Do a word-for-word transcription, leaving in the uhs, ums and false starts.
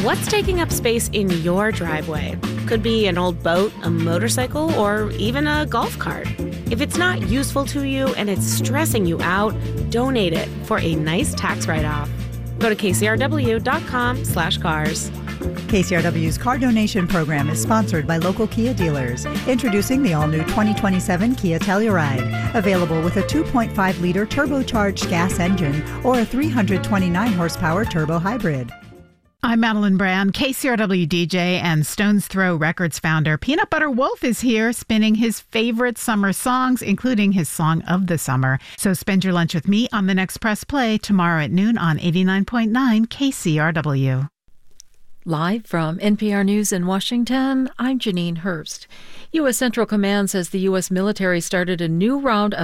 What's taking up space in your driveway? Could be an old boat, a motorcycle, or even a golf cart. If it's not useful to you and it's stressing you out, donate it for a nice tax write-off. Go to k c r w dot com slash cars. K C R W's car donation program is sponsored by local Kia dealers. Introducing the all-new twenty twenty-seven Kia Telluride. Available with a two point five liter turbocharged gas engine or a three hundred twenty-nine horsepower turbo hybrid. I'm Madeline Brand, K C R W D J and Stone's Throw Records founder. Peanut Butter Wolf is here spinning his favorite summer songs, including his song of the summer. So spend your lunch with me on the next Press Play tomorrow at noon on eighty-nine point nine K C R W. Live from N P R News in Washington, I'm Janine Hurst. U S. Central Command says the U S military started a new round of